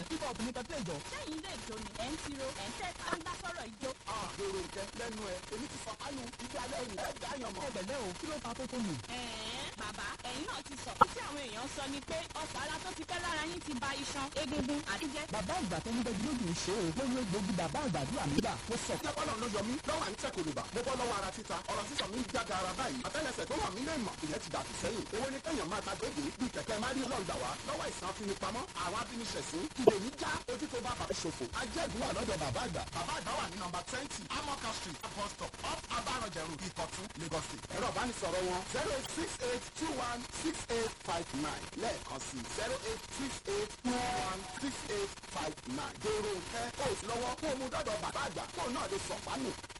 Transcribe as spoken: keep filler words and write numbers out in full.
hip hop ní kẹfẹ́ ìjọ. sẹ́yìn ilé ìjọ ni ẹ̀ ń tiro ẹ̀ ń tẹ̀ka ń dá sọ̀rọ̀ ìjọ. àgbèrò ìjẹ lẹ́nu ẹ̀ èmi ti sọ kánú ibi alẹ́ òní ẹ̀ dá yàn mọ́. ẹgbẹ̀lẹ́ o kí ló ta tó tó nù. ẹ̀ẹ́n bàbá ẹ̀yin náà ti sọ. tí àwọn èèyàn sọ ni pé ọ̀sán ara tó ti pẹ́ lára yín ti ba iṣan egungun àti jẹ́. bàbá ìgbà tó ń bẹ lójú ṣe é lórí egbògi bàbá àgbàdo àmìgbà mo sọ. ṣé bọ́lá ló yọ mí lọ́wọ́ àní tẹ́kọ̀lùbà mo bọ́ lọ́wọ́ ara títa ọ̀rọ̀ sísọ mi ń jága ara báyìí àtẹ́lẹsẹ̀ tó wà mí lè mọ̀ ìyẹn ti dàbí sẹ́yìn owó ní kẹ́yàn máa ta gbèdé bíi kẹ̀kẹ́ má rí ọlọ́ọ̀gbà wá lọ́wọ́ ìsàn afinipamọ́ àwọn abíniṣẹ̀sín ìdè ní já ojú tó bá bàbá ṣòfò ajẹ́gun wà lọ́dọ̀ bàbá àgbà bàbá àgbà wà ní nọ́mbà twenty amoka street bus stop off abarọ̀jẹ̀rù ìkọ̀tún Lagos State ẹ̀rọ ìbánisọ̀rọ̀ wọn zero eight six eight two one six eight five nine lẹ́ẹ̀kan sí zero eight six eight two one six eight five nine dèrò nkẹ́ kó o sì lọ́wọ́ kó o mú dọ́dọ̀ bàbá àgbà kó o náà lè sọ̀pá nù.